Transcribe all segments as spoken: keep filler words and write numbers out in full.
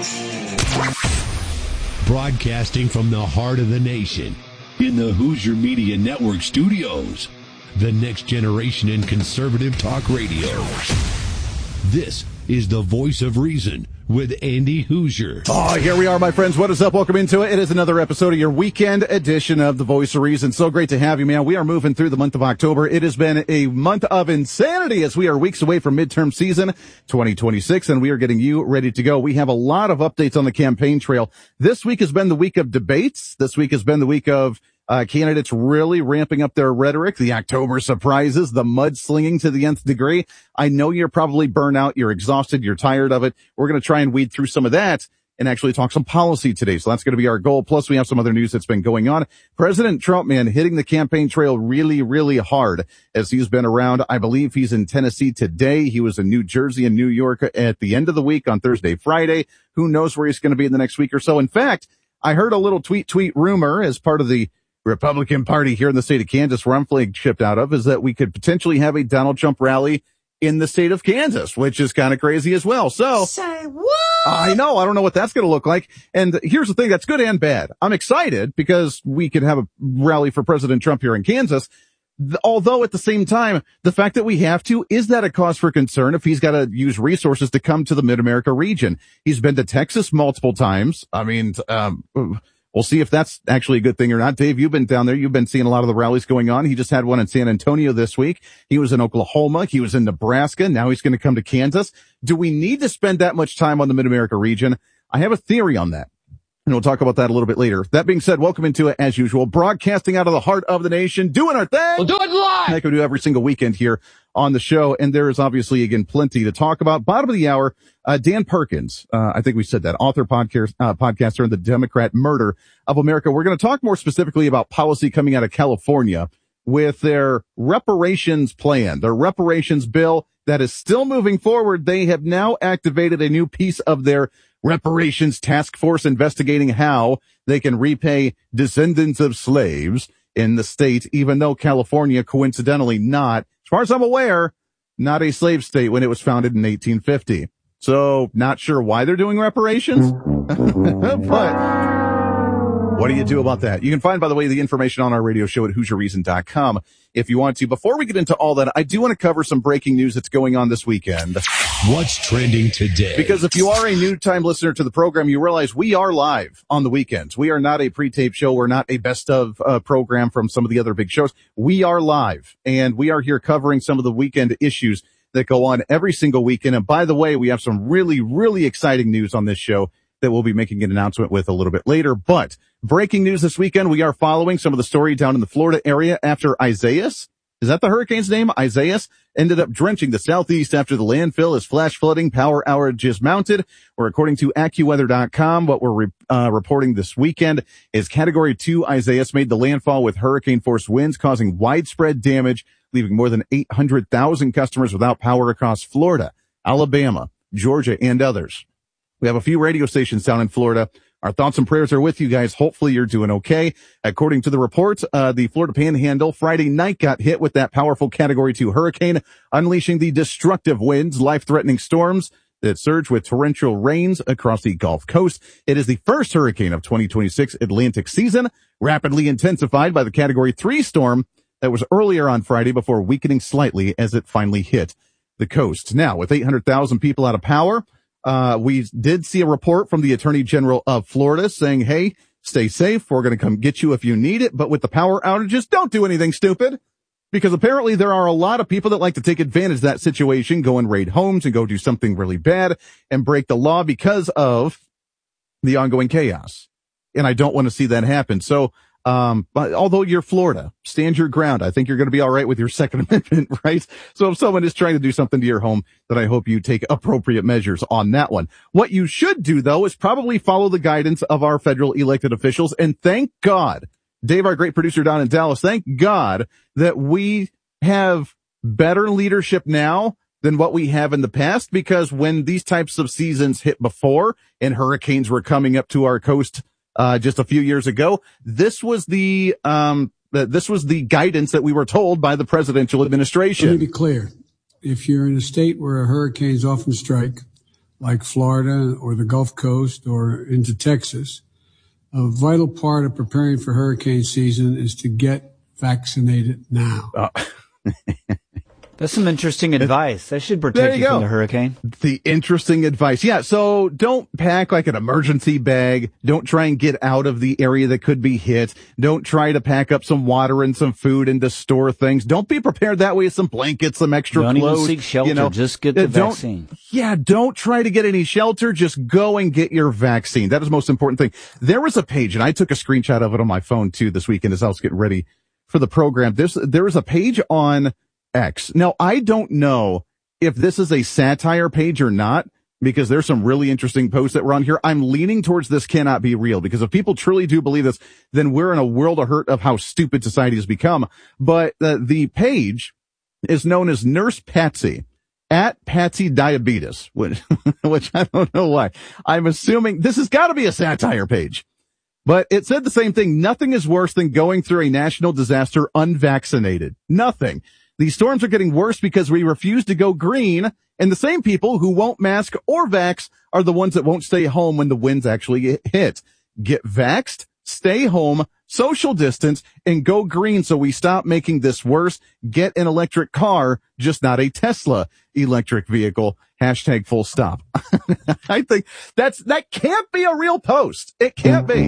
Broadcasting from the heart of the nation, in the Hoosier Media Network studios, the next generation in conservative talk radio. This is the Voice of Reason with Andy Hoosier. Oh, here we are, my friends. What is up? Welcome into it. It is another episode of your weekend edition of the Voice of Reason. So great to have you, man. We are moving through the month of October. It has been a month of insanity as we are weeks away from midterm season twenty twenty-six, and we are getting you ready to go. We have a lot of updates on the campaign trail. This week has been the week of debates. This week has been the week of Uh, candidates really ramping up their rhetoric, the October surprises, the mudslinging to the nth degree. I know you're probably burnt out, you're exhausted, you're tired of it. We're going to try and weed through some of that and actually talk some policy today. So that's going to be our goal. Plus, we have some other news that's been going on. President Trump, man, hitting the campaign trail really, really hard as he's been around. I believe he's in Tennessee today. He was in New Jersey and New York at the end of the week on Thursday, Friday. Who knows where he's going to be in the next week or so. In fact, I heard a little tweet, tweet rumor as part of the Republican Party here in the state of Kansas, where I'm flagshipped out of, is that we could potentially have a Donald Trump rally in the state of Kansas, which is kind of crazy as well. So, say what? I know. I don't know what that's going to look like. And here's the thing that's good and bad. I'm excited because we could have a rally for President Trump here in Kansas. Although at the same time, the fact that we have to, is that a cause for concern if he's got to use resources to come to the Mid-America region? He's been to Texas multiple times. I mean, um, we'll see if that's actually a good thing or not. Dave, you've been down there. You've been seeing a lot of the rallies going on. He just had one in San Antonio this week. He was in Oklahoma. He was in Nebraska. Now he's going to come to Kansas. Do we need to spend that much time on the Mid-America region? I have a theory on that, and we'll talk about that a little bit later. That being said, welcome into it as usual. Broadcasting out of the heart of the nation, doing our thing. We'll do it live. Like we do every single weekend here on the show. And there is obviously, again, plenty to talk about. Bottom of the hour, uh, Dan Perkins, uh, I think we said that, author, podcast, uh, podcaster, and the Democrat Murder of America. We're going to talk more specifically about policy coming out of California with their reparations plan, their reparations bill that is still moving forward. They have now activated a new piece of their reparations task force investigating how they can repay descendants of slaves in the state, even though California, coincidentally not, as far as I'm aware, not a slave state when it was founded in eighteen fifty. So not sure why they're doing reparations, but what do you do about that? You can find, by the way, the information on our radio show at Hoosier Reason dot com if you want to. Before we get into all that, I do want to cover some breaking news that's going on this weekend. What's trending today? Because if you are a new time listener to the program, you realize we are live on the weekends. We are not a pre-taped show. We're not a best of uh, program from some of the other big shows. We are live, and we are here covering some of the weekend issues that go on every single weekend. And by the way, we have some really, really exciting news on this show that we'll be making an announcement with a little bit later. But breaking news this weekend, we are following some of the story down in the Florida area after Isaias. Is that the hurricane's name? Isaias ended up drenching the southeast after the landfill as flash flooding, power outages mounted. Or according to AccuWeather dot com, what we're re- uh, reporting this weekend is Category two Isaias made the landfall with hurricane force winds causing widespread damage, leaving more than eight hundred thousand customers without power across Florida, Alabama, Georgia, and others. We have a few radio stations down in Florida. Our thoughts and prayers are with you guys. Hopefully you're doing okay. According to the report, uh, the Florida Panhandle Friday night got hit with that powerful Category two hurricane, unleashing the destructive winds, life-threatening storms that surge with torrential rains across the Gulf Coast. It is the first hurricane of twenty twenty-six Atlantic season, rapidly intensified by the Category three storm that was earlier on Friday before weakening slightly as it finally hit the coast. Now, with eight hundred thousand people out of power, Uh, we did see a report from the Attorney General of Florida saying, hey, stay safe. We're going to come get you if you need it. But with the power outages, don't do anything stupid, because apparently there are a lot of people that like to take advantage of that situation, go and raid homes and go do something really bad and break the law because of the ongoing chaos. And I don't want to see that happen. So, Um, but although you're Florida, stand your ground. I think you're going to be all right with your Second Amendment, right? So if someone is trying to do something to your home, then I hope you take appropriate measures on that one. What you should do, though, is probably follow the guidance of our federal elected officials. And thank God, Dave, our great producer down in Dallas, thank God that we have better leadership now than what we have in the past, because when these types of seasons hit before and hurricanes were coming up to our coast Uh, just a few years ago, this was the, um, the, this was the guidance that we were told by the presidential administration. Let me be clear. If you're in a state where hurricanes often strike, like Florida or the Gulf Coast or into Texas, a vital part of preparing for hurricane season is to get vaccinated now. Uh, That's some interesting advice. That should protect you, you from the hurricane. The interesting advice. Yeah, so don't pack like an emergency bag. Don't try and get out of the area that could be hit. Don't try to pack up some water and some food and to store things. Don't be prepared that way with some blankets, some extra don't clothes. Don't even seek shelter. You know, just get the don't, vaccine. Yeah, don't try to get any shelter. Just go and get your vaccine. That is the most important thing. There was a page, and I took a screenshot of it on my phone too this weekend as I was getting ready for the program. There's, there is a page on X. Now, I don't know if this is a satire page or not, because there's some really interesting posts that were on here. I'm leaning towards this cannot be real, because if people truly do believe this, then we're in a world of hurt of how stupid society has become. But uh, the page is known as Nurse Patsy, at Patsy Diabetes, which, which I don't know why. I'm assuming this has got to be a satire page. But it said the same thing. Nothing is worse than going through a national disaster unvaccinated. Nothing. These storms are getting worse because we refuse to go green, and the same people who won't mask or vax are the ones that won't stay home when the winds actually hit. Get vaxxed, stay home, social distance, and go green so we stop making this worse. Get an electric car, just not a Tesla electric vehicle. Hashtag full stop. I think that's, that can't be a real post. It can't be.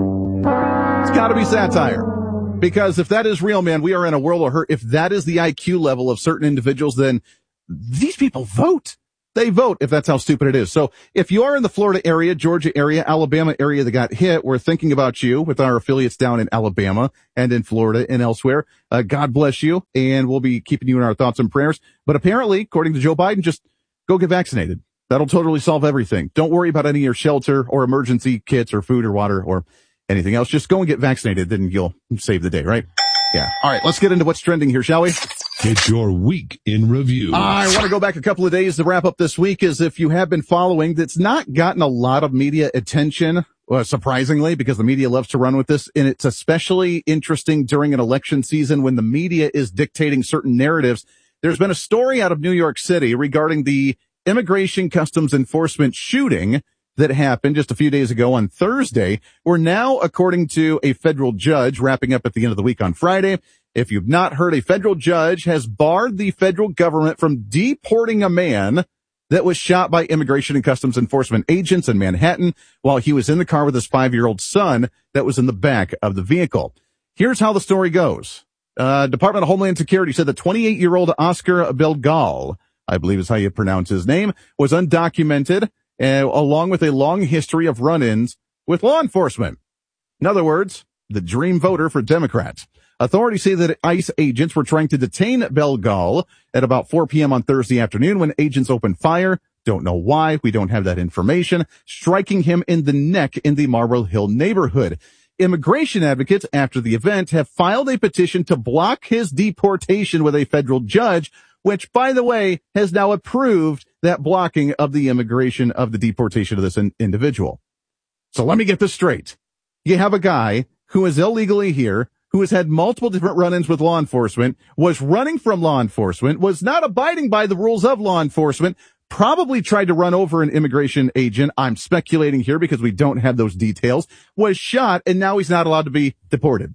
It's gotta be satire. Because if that is real, man, we are in a world of hurt. If that is the I Q level of certain individuals, then these people vote. They vote if that's how stupid it is. So if you are in the Florida area, Georgia area, Alabama area that got hit, we're thinking about you with our affiliates down in Alabama and in Florida and elsewhere. Uh, God bless you, and we'll be keeping you in our thoughts and prayers. But apparently, according to Joe Biden, just go get vaccinated. That'll totally solve everything. Don't worry about any of your shelter or emergency kits or food or water or anything else. Just go and get vaccinated, then you'll save the day, right? Yeah. All right, let's get into what's trending here, shall we? It's your week in review. I want to go back a couple of days to wrap up this week. As if you have been following, that's not gotten a lot of media attention, uh, surprisingly, because the media loves to run with this. And it's especially interesting during an election season when the media is dictating certain narratives. There's been a story out of New York City regarding the Immigration Customs Enforcement shooting that happened just a few days ago on Thursday. We're now, according to a federal judge, wrapping up at the end of the week on Friday. If you've not heard, a federal judge has barred the federal government from deporting a man that was shot by Immigration and Customs Enforcement agents in Manhattan while he was in the car with his five-year-old son that was in the back of the vehicle. Here's how the story goes. Uh, Department of Homeland Security said the twenty-eight-year-old Oscar Belgal, I believe is how you pronounce his name, was undocumented, Uh, along with a long history of run-ins with law enforcement. In other words, the dream voter for Democrats. Authorities say that ICE agents were trying to detain Belgal at about four p.m. on Thursday afternoon when agents opened fire. Don't know why. We don't have that information. Striking him in the neck in the Marble Hill neighborhood. Immigration advocates after the event have filed a petition to block his deportation with a federal judge, which, by the way, has now approved that blocking of the immigration of the deportation of this in- individual. So let me get this straight. You have a guy who is illegally here, who has had multiple different run-ins with law enforcement, was running from law enforcement, was not abiding by the rules of law enforcement, probably tried to run over an immigration agent. I'm speculating here because we don't have those details, was shot, and now he's not allowed to be deported.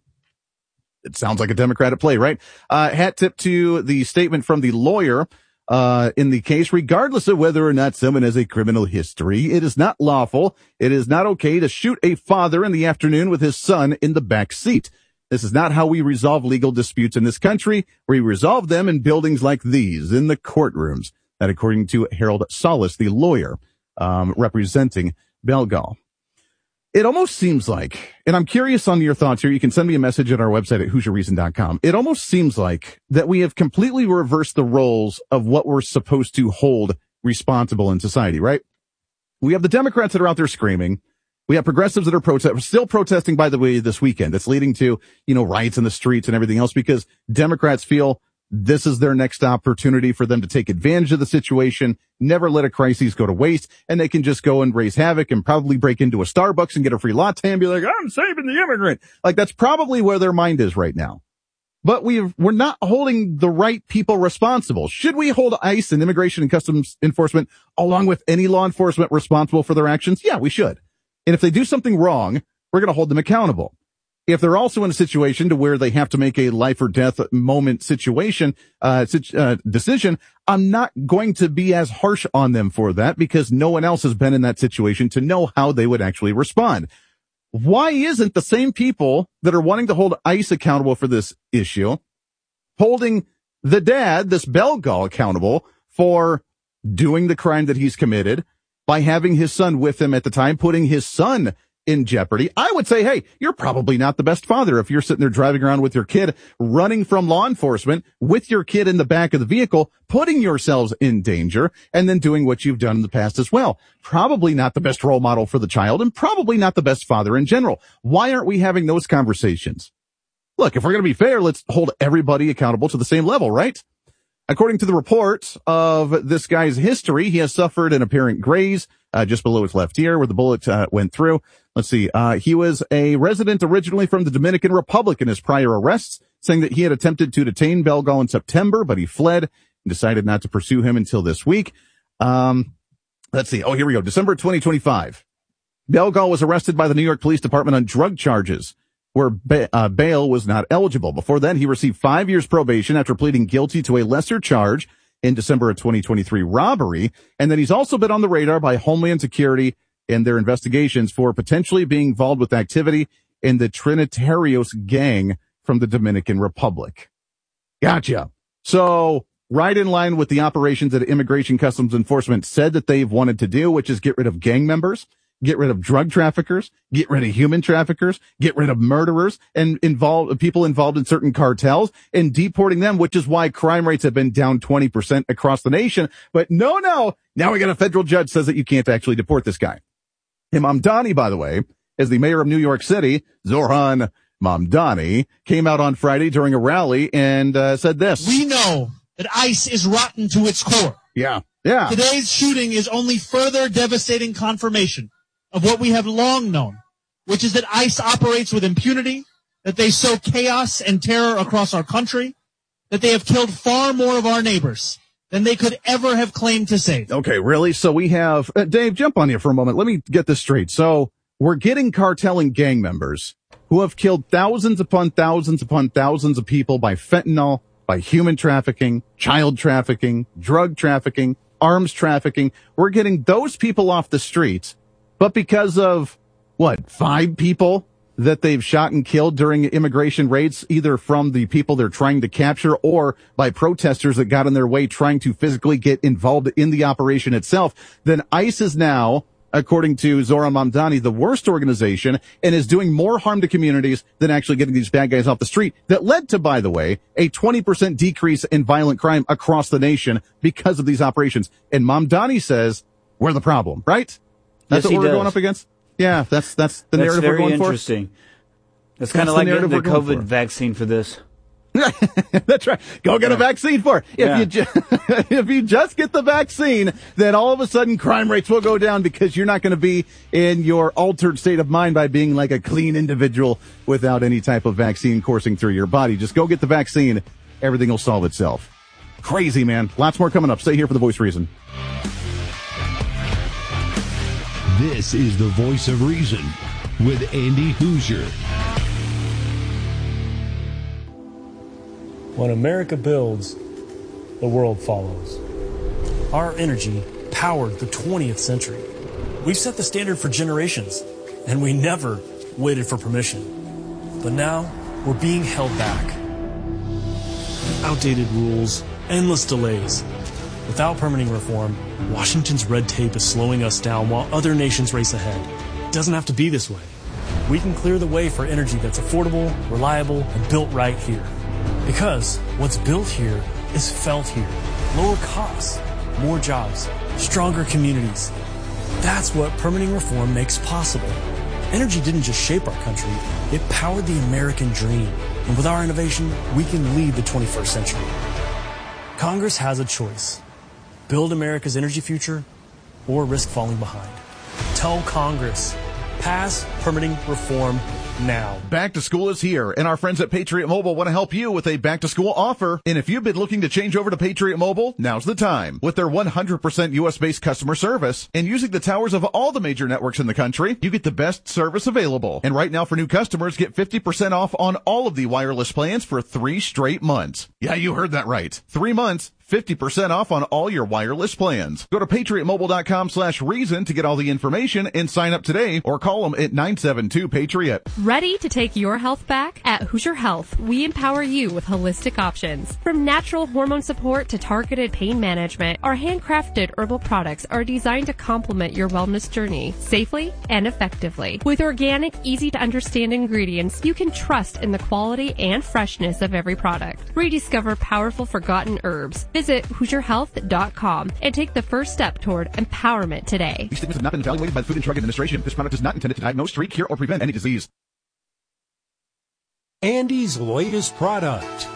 It sounds like a Democratic play, right? Uh, hat tip to the statement from the lawyer, uh, in the case. Regardless of whether or not someone has a criminal history, it is not lawful. It is not okay to shoot a father in the afternoon with his son in the back seat. This is not how we resolve legal disputes in this country. We resolve them in buildings like these, in the courtrooms. That according to Harold Solis, the lawyer, um, representing Belgal. It almost seems like, and I'm curious on your thoughts here, you can send me a message at our website at hoosier reason dot com. It almost seems like that we have completely reversed the roles of what we're supposed to hold responsible in society, right? We have the Democrats that are out there screaming. We have progressives that are protest, still protesting, by the way, this weekend. That's leading to, you know, riots in the streets and everything else because Democrats feel this is their next opportunity for them to take advantage of the situation, never let a crisis go to waste, and they can just go and raise havoc and probably break into a Starbucks and get a free latte and be like, I'm saving the immigrant. Like, that's probably where their mind is right now. but we've, we're not holding the right people responsible. Should we hold ICE and Immigration and Customs Enforcement along with any law enforcement responsible for their actions? Yeah, we should. And if they do something wrong, we're going to hold them accountable. If they're also in a situation to where they have to make a life or death moment situation, uh, uh, decision, I'm not going to be as harsh on them for that because no one else has been in that situation to know how they would actually respond. Why isn't the same people that are wanting to hold ICE accountable for this issue holding the dad, this Belgal, accountable for doing the crime that he's committed by having his son with him at the time, putting his son in jeopardy? I would say, hey, you're probably not the best father if you're sitting there driving around with your kid, running from law enforcement with your kid in the back of the vehicle, putting yourselves in danger, and then doing what you've done in the past as well. Probably not the best role model for the child and probably not the best father in general. Why aren't we having those conversations? Look, if we're going to be fair, let's hold everybody accountable to the same level, right? According to the report of this guy's history, he has suffered an apparent graze uh, just below his left ear where the bullet uh, went through. Let's see. Uh, he was a resident originally from the Dominican Republic in his prior arrests, saying that he had attempted to detain Belgal in September, but he fled and decided not to pursue him until this week. Um, let's see. Oh, here we go. December twenty twenty-five. Belgal was arrested by the New York Police Department on drug charges where ba- uh, bail was not eligible. Before then, he received five years probation after pleading guilty to a lesser charge in December of twenty twenty-three, robbery. And then he's also been on the radar by Homeland Security in their investigations for potentially being involved with activity in the Trinitarios gang from the Dominican Republic. Gotcha. So right in line with the operations that Immigration Customs Enforcement said that they've wanted to do, which is get rid of gang members, get rid of drug traffickers, get rid of human traffickers, get rid of murderers and involve people involved in certain cartels and deporting them, which is why crime rates have been down twenty percent across the nation. But no, no, now we got a federal judge says that you can't actually deport this guy. Mamdani, by the way, as the mayor of New York City, Zohran Mamdani, came out on Friday during a rally and uh, said this. We know that ICE is rotten to its core. Yeah, yeah. Today's shooting is only further devastating confirmation of what we have long known, which is that ICE operates with impunity, that they sow chaos and terror across our country, that they have killed far more of our neighbors than they could ever have claimed to save. Okay, really? So we have, uh, Dave, jump on here for a moment. Let me get this straight. So we're getting cartel and gang members who have killed thousands upon thousands upon thousands of people by fentanyl, by human trafficking, child trafficking, drug trafficking, arms trafficking. We're getting those people off the streets. But because of, what, five people that they've shot and killed during immigration raids, either from the people they're trying to capture or by protesters that got in their way trying to physically get involved in the operation itself, then ICE is now, according to Zohran Mamdani, the worst organization and is doing more harm to communities than actually getting these bad guys off the street. That led to, by the way, a twenty percent decrease in violent crime across the nation because of these operations. And Mamdani says, we're the problem, right? That's yes, what we're does. going up against? Yeah, that's that's the that's narrative we're going for. That's very interesting. That's kind of like getting the COVID vaccine for this. That's right. Go get yeah. a vaccine for it. If yeah. you ju- if you just get the vaccine, then all of a sudden crime rates will go down because you're not going to be in your altered state of mind by being like a clean individual without any type of vaccine coursing through your body. Just go get the vaccine. Everything will solve itself. Crazy, man. Lots more coming up. Stay here for the Voice of Reason. This is the Voice of Reason with Andy Hoosier. When America builds, the world follows. Our energy powered the twentieth century. We've set the standard for generations, and we never waited for permission. But now, we're being held back. Outdated rules, endless delays. Without permitting reform, Washington's red tape is slowing us down while other nations race ahead. It doesn't have to be this way. We can clear the way for energy that's affordable, reliable, and built right here. Because what's built here is felt here. Lower costs, more jobs, stronger communities. That's what permitting reform makes possible. Energy didn't just shape our country, it powered the American dream. And with our innovation, we can lead the twenty-first century. Congress has a choice. Build America's energy future or risk falling behind. Tell Congress, pass permitting reform now. Back to school is here, and our friends at Patriot Mobile want to help you with a back-to-school offer. And if you've been looking to change over to Patriot Mobile, now's the time. With their one hundred percent U S-based customer service and using the towers of all the major networks in the country, you get the best service available. And right now for new customers, get fifty percent off on all of the wireless plans for three straight months. Yeah, you heard that right. Three months. fifty percent off on all your wireless plans. Go to patriotmobile.com slash reason to get all the information and sign up today or call them at nine seven two Patriot. Ready to take your health back? At Hoosier Health, we empower you with holistic options. From natural hormone support to targeted pain management, our handcrafted herbal products are designed to complement your wellness journey safely and effectively. With organic, easy to understand ingredients, you can trust in the quality and freshness of every product. Rediscover powerful forgotten herbs. Visit Hoosier Health dot com and take the first step toward empowerment today. These statements have not been evaluated by the Food and Drug Administration. This product is not intended to diagnose, treat, cure, or prevent any disease. Andy's latest product.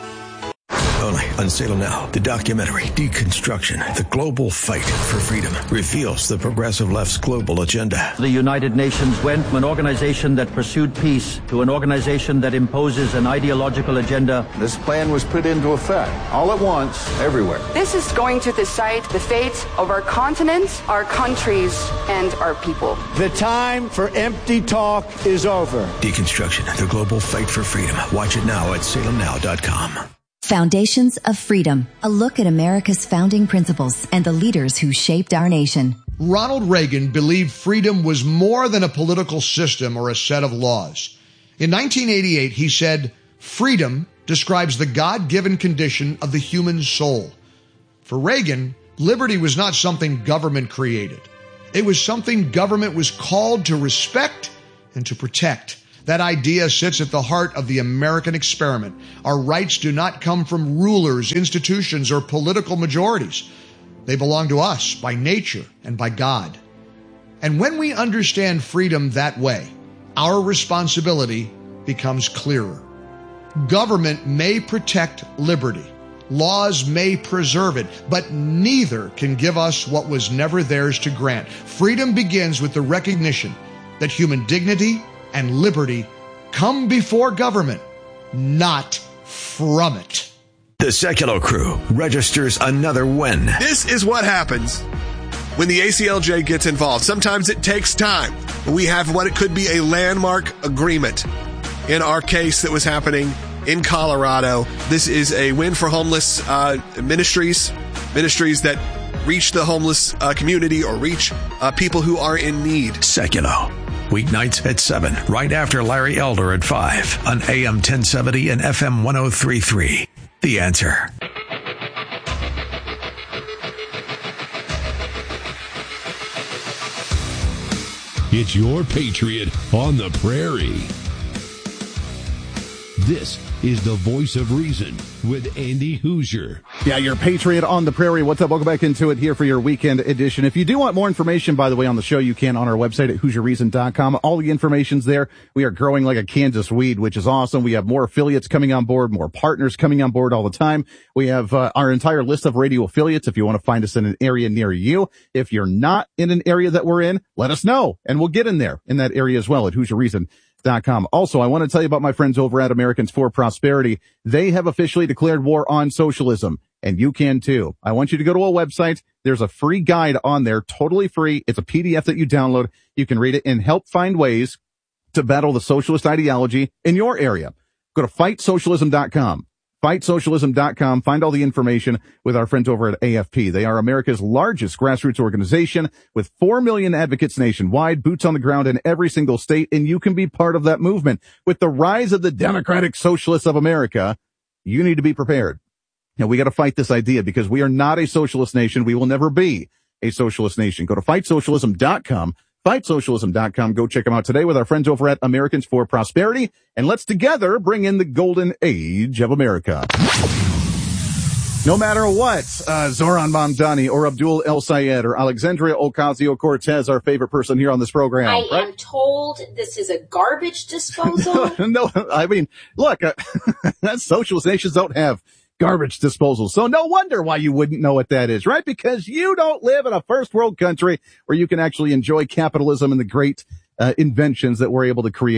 Only on Salem Now, the documentary Deconstruction, the Global Fight for Freedom, reveals the progressive left's global agenda. The United Nations went from an organization that pursued peace to an organization that imposes an ideological agenda. This plan was put into effect all at once, everywhere. This is going to decide the fate of our continent, our countries, and our people. The time for empty talk is over. Deconstruction, the Global Fight for Freedom. Watch it now at salem now dot com. Foundations of Freedom, a look at America's founding principles and the leaders who shaped our nation. Ronald Reagan believed freedom was more than a political system or a set of laws. In nineteen eighty-eight, he said, "Freedom describes the God-given condition of the human soul." For Reagan, liberty was not something government created. It was something government was called to respect and to protect. That idea sits at the heart of the American experiment. Our rights do not come from rulers, institutions, or political majorities. They belong to us by nature and by God. And when we understand freedom that way, our responsibility becomes clearer. Government may protect liberty. Laws may preserve it, but neither can give us what was never theirs to grant. Freedom begins with the recognition that human dignity and liberty come before government, not from it. The Secular Crew registers another win. This is what happens when the A C L J gets involved. Sometimes it takes time. We have what it could be a landmark agreement. In our case that was happening in Colorado, this is a win for homeless uh, ministries, ministries that reach the homeless uh, community or reach uh, people who are in need. Secular. Weeknights at seven, right after Larry Elder at five on A M ten seventy and F M one oh three point three. The Answer. It's your Patriot on the Prairie. This is the voice of reason with Andy Hoosier. Yeah, your Patriot on the Prairie. What's up? Welcome back into it here for your weekend edition. If you do want more information, by the way, on the show, you can on our website at hoosier reason dot com. All the information's there. We are growing like a Kansas weed, which is awesome. We have more affiliates coming on board, more partners coming on board all the time. We have uh, our entire list of radio affiliates if you want to find us in an area near you. If you're not in an area that we're in, let us know, and we'll get in there in that area as well at hoosier reason dot com. Also, I want to tell you about my friends over at Americans for Prosperity. They have officially declared war on socialism, and you can too. I want you to go to a website. There's a free guide on there, totally free. It's a P D F that you download. You can read it and help find ways to battle the socialist ideology in your area. Go to fight socialism dot com. fight socialism dot com. Find all the information with our friends over at A F P. They are America's largest grassroots organization with four million advocates nationwide, boots on the ground in every single state, and you can be part of that movement. With the rise of the Democratic Socialists of America, you need to be prepared. Now, we got to fight this idea because we are not a socialist nation. We will never be a socialist nation. Go to fight socialism dot com. fight socialism dot com. Go check them out today with our friends over at Americans for Prosperity. And let's together bring in the golden age of America. No matter what, uh, Zoran Mamdani or Abdul El Sayed or Alexandria Ocasio-Cortez, our favorite person here on this program. I right? am told this is a garbage disposal. no, I mean, look, uh, socialist nations don't have garbage disposal. So no wonder why you wouldn't know what that is, right? Because you don't live in a first world country where you can actually enjoy capitalism and the great uh, inventions that we're able to create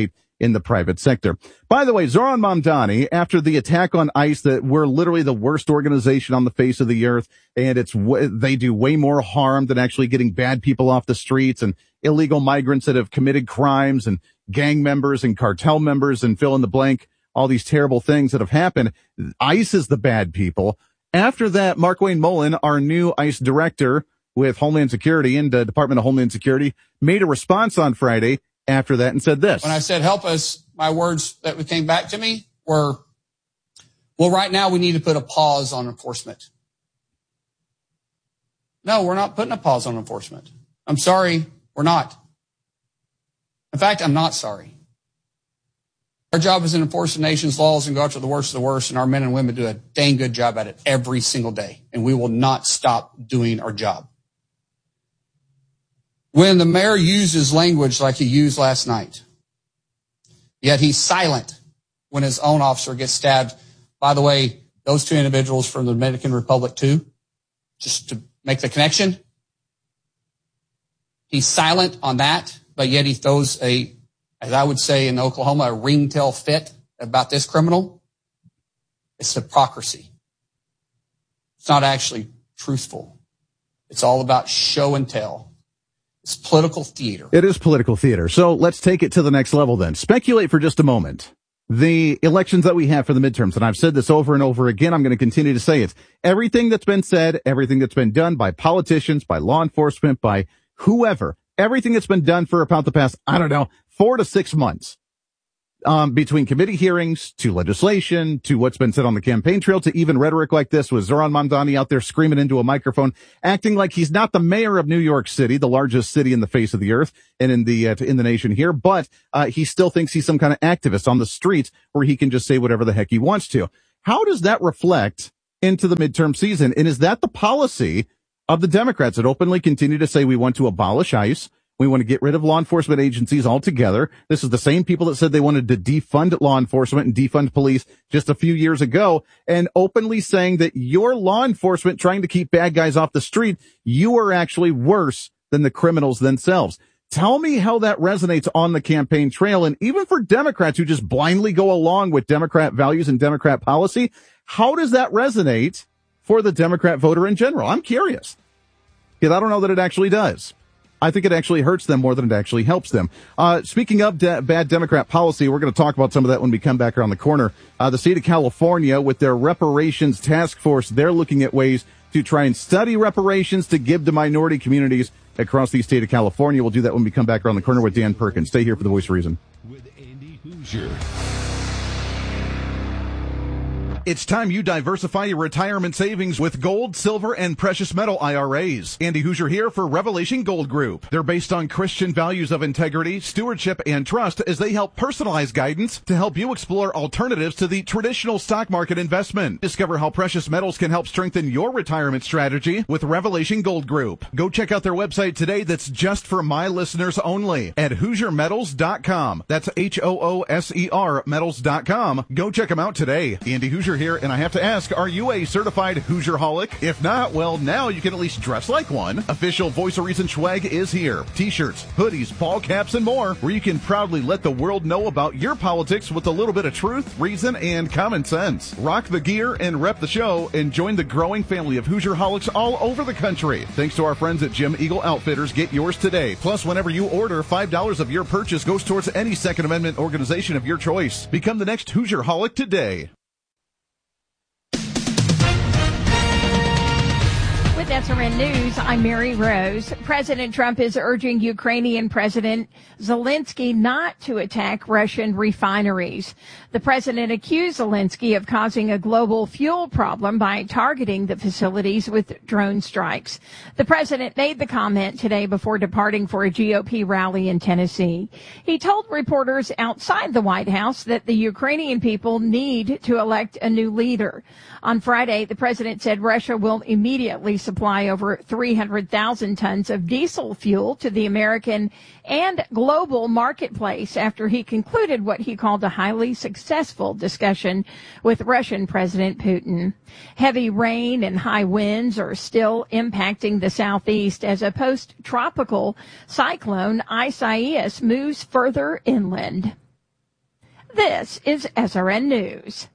in the private sector. By the way, Zoran Mamdani, after the attack on ICE, that we're literally the worst organization on the face of the earth, and it's they do way more harm than actually getting bad people off the streets and illegal migrants that have committed crimes and gang members and cartel members and fill in the blank, all these terrible things that have happened. ICE is the bad people. After that, Markwayne Mullin, our new ICE director with Homeland Security and the Department of Homeland Security, made a response on Friday after that and said this. When I said help us, my words that came back to me were, well, right now we need to put a pause on enforcement. No, we're not putting a pause on enforcement. I'm sorry, we're not. In fact, I'm not sorry. Our job is to enforce the nation's laws and go after the worst of the worst, and our men and women do a dang good job at it every single day, and we will not stop doing our job. When the mayor uses language like he used last night, yet he's silent when his own officer gets stabbed. By the way, those two individuals from the Dominican Republic too, just to make the connection. He's silent on that, but yet he throws a, as I would say in Oklahoma, a ringtail fit about this criminal. It's hypocrisy. It's not actually truthful. It's all about show and tell. It's political theater. It is political theater. So let's take it to the next level then. Speculate for just a moment. The elections that we have for the midterms, and I've said this over and over again, I'm going to continue to say it. Everything that's been said, everything that's been done by politicians, by law enforcement, by whoever, everything that's been done for about the past, I don't know, four to six months, um, between committee hearings to legislation to what's been said on the campaign trail to even rhetoric like this with Zoran Mamdani out there screaming into a microphone, acting like he's not the mayor of New York City, the largest city in the face of the earth and in the, uh, in the nation here, but, uh, he still thinks he's some kind of activist on the streets where he can just say whatever the heck he wants to. How does that reflect into the midterm season? And is that the policy of the Democrats that openly continue to say we want to abolish ICE? We want to get rid of law enforcement agencies altogether. This is the same people that said they wanted to defund law enforcement and defund police just a few years ago, and openly saying that your law enforcement trying to keep bad guys off the street, you are actually worse than the criminals themselves. Tell me how that resonates on the campaign trail. And even for Democrats who just blindly go along with Democrat values and Democrat policy, how does that resonate for the Democrat voter in general? I'm curious, because I don't know that it actually does. I think it actually hurts them more than it actually helps them. Uh, speaking of de- bad Democrat policy, we're going to talk about some of that when we come back around the corner. Uh, the state of California, with their reparations task force, they're looking at ways to try and study reparations to give to minority communities across the state of California. We'll do that when we come back around the corner with Dan Perkins. Stay here for the Voice of Reason. With Andy Hoosier. It's time you diversify your retirement savings with gold, silver, and precious metal I R As. Andy Hoosier here for Revelation Gold Group. They're based on Christian values of integrity, stewardship, and trust as they help personalize guidance to help you explore alternatives to the traditional stock market investment. Discover how precious metals can help strengthen your retirement strategy with Revelation Gold Group. Go check out their website today that's just for my listeners only at Hoosier Metals dot com. That's H O O S E R Metals dot com. Go check them out today. Andy Hoosier here, and I have to ask, are you a certified Hoosierholic? If not, well, now you can at least dress like one. Official Voice of Reason swag is here. T-shirts, hoodies, ball caps, and more, where you can proudly let the world know about your politics with a little bit of truth, reason, and common sense. Rock the gear and rep the show, and join the growing family of Hoosierholics all over the country. Thanks to our friends at Jim Eagle Outfitters, get yours today. Plus, whenever you order, five dollars of your purchase goes towards any Second Amendment organization of your choice. Become the next Hoosierholic today. With S R N News, I'm Mary Rose. President Trump is urging Ukrainian President Zelensky not to attack Russian refineries. The president accused Zelensky of causing a global fuel problem by targeting the facilities with drone strikes. The president made the comment today before departing for a G O P rally in Tennessee. He told reporters outside the White House that the Ukrainian people need to elect a new leader. On Friday, the president said Russia will immediately supply over three hundred thousand tons of diesel fuel to the American and global marketplace after he concluded what he called a highly successful discussion with Russian President Putin. Heavy rain and high winds are still impacting the southeast as a post-tropical cyclone Isaias moves further inland. This is S R N News.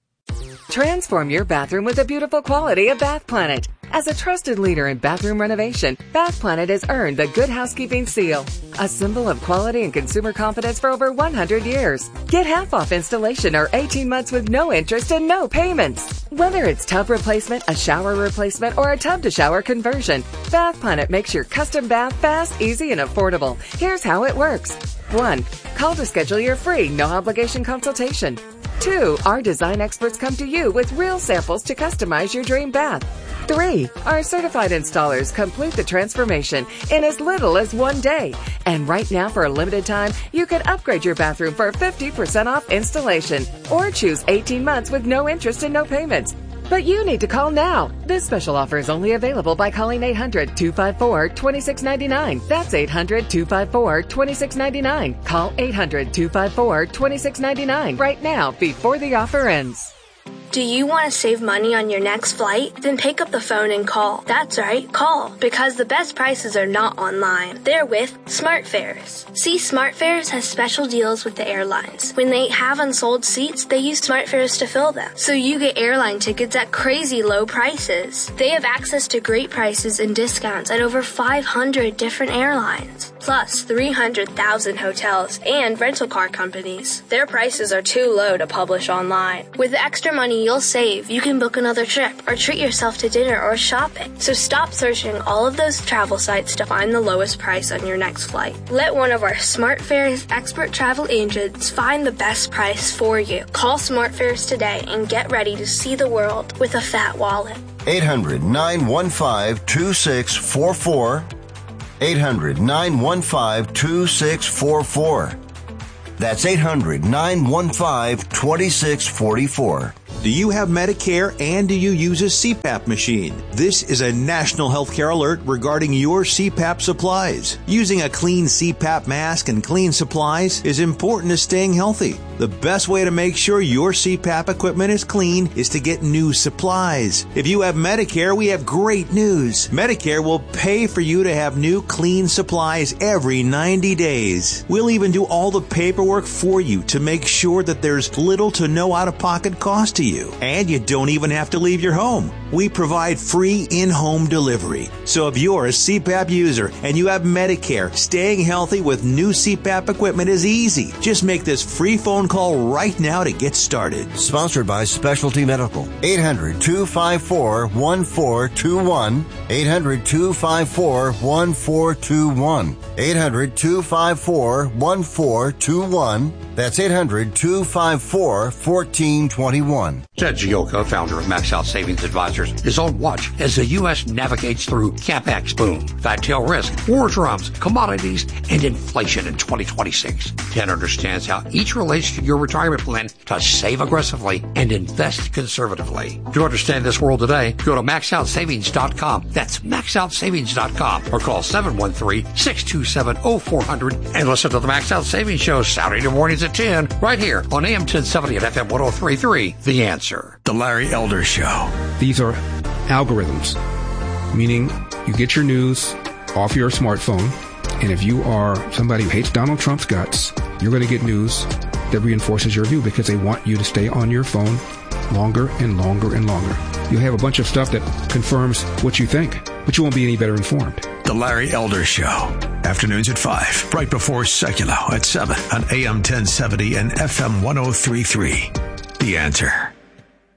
Transform your bathroom with the beautiful quality of Bath Planet. As a trusted leader in bathroom renovation, Bath Planet has earned the Good Housekeeping seal, a symbol of quality and consumer confidence for over one hundred years. Get half off installation or eighteen months with no interest and no payments. Whether it's tub replacement, a shower replacement, or a tub-to-shower conversion, Bath Planet makes your custom bath fast, easy, and affordable. Here's how it works. One, call to schedule your free, no-obligation consultation. Two, our design experts come to you with real samples to customize your dream bath. Three, our certified installers complete the transformation in as little as one day. And right now, for a limited time, you can upgrade your bathroom for fifty percent off installation or choose eighteen months with no interest and no payments. But you need to call now. This special offer is only available by calling eight hundred, two five four, two six nine nine. That's eight hundred, two five four, two six nine nine. Call eight hundred, two five four, two six nine nine right now before the offer ends. Do you want to save money on your next flight? Then pick up the phone and call. That's right, call. Because the best prices are not online. They're with SmartFares. See, SmartFares has special deals with the airlines. When they have unsold seats, they use SmartFares to fill them. So you get airline tickets at crazy low prices. They have access to great prices and discounts at over five hundred different airlines. Plus three hundred thousand hotels and rental car companies. Their prices are too low to publish online. With the extra money you'll save, you can book another trip or treat yourself to dinner or shopping. So stop searching all of those travel sites to find the lowest price on your next flight. Let one of our SmartFares expert travel agents find the best price for you. Call SmartFares today and get ready to see the world with a fat wallet. eight hundred, nine one five, two six four four. eight hundred, nine one five, two six four four. That's eight hundred, nine one five, two six four four. Do you have Medicare and do you use a C PAP machine? This is a national healthcare alert regarding your C PAP supplies. Using a clean C PAP mask and clean supplies is important to staying healthy. The best way to make sure your C PAP equipment is clean is to get new supplies. If you have Medicare, we have great news. Medicare will pay for you to have new clean supplies every ninety days. We'll even do all the paperwork for you to make sure that there's little to no out-of-pocket cost to you. And you don't even have to leave your home. We provide free in-home delivery. So if you're a C PAP user and you have Medicare, staying healthy with new C PAP equipment is easy. Just make this free phone call right now to get started. Sponsored by Specialty Medical. eight hundred, two five four, one four two one. eight hundred, two five four, one four two one. eight hundred, two five four, one four two one. That's eight hundred, two five four, one four two one. Ted Gioka, founder of Max Out Savings Advisors, is on watch as the U S navigates through CapEx boom, fat tail risk, war drums, commodities, and inflation in twenty twenty-six. Ted understands how each relates to your retirement plan to save aggressively and invest conservatively. To understand this world today, go to max out savings dot com. That's max out savings dot com or call seven one three, six two seven, zero four zero zero and listen to the Max Out Savings Show Saturday mornings at ten right here on A M ten seventy and F M one oh three point three. The Answer. The Larry Elder Show. These are algorithms, meaning you get your news off your smartphone, and if you are somebody who hates Donald Trump's guts, you're going to get news that reinforces your view because they want you to stay on your phone longer and longer and longer. You'll have a bunch of stuff that confirms what you think, but you won't be any better informed. The Larry Elder Show. Afternoons at five, right before Secular at seven on A M ten seventy and F M one oh three point three. The Answer.